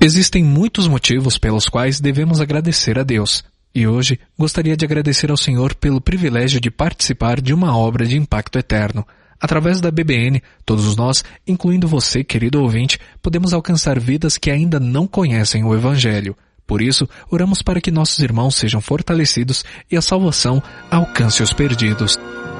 Existem muitos motivos pelos quais devemos agradecer a Deus. E hoje gostaria de agradecer ao Senhor pelo privilégio de participar de uma obra de impacto eterno. Através da BBN, todos nós, incluindo você, querido ouvinte, podemos alcançar vidas que ainda não conhecem o Evangelho. Por isso, oramos para que nossos irmãos sejam fortalecidos e a salvação alcance os perdidos.